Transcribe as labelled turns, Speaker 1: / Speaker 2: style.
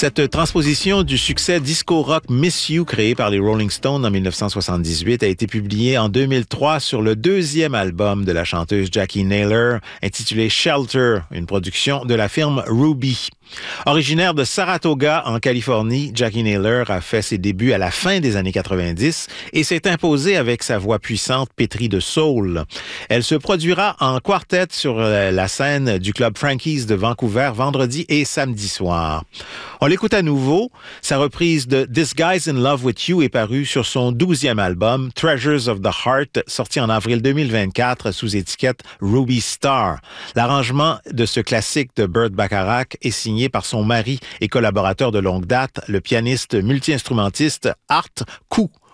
Speaker 1: Cette transposition du succès disco-rock Miss You créé par les Rolling Stones en 1978 a été publiée en 2003 sur le deuxième album de la chanteuse Jackie Naylor, intitulé Shelter, une production de la firme Ruby. Originaire de Saratoga, en Californie, Jackie Naylor a fait ses débuts à la fin des années 90 et s'est imposée avec sa voix puissante pétrie de soul. Elle se produira en quartet sur la scène du club Frankie's de Vancouver vendredi et samedi soir. On l'écoute à nouveau. Sa reprise de This Guy's in Love with You est parue sur son 12e album, Treasures of the Heart, sorti en avril 2024 sous étiquette Ruby Star. L'arrangement de ce classique de Burt Bacharach est signé par son mari et collaborateur de longue date, le pianiste multi-instrumentiste Art Koo.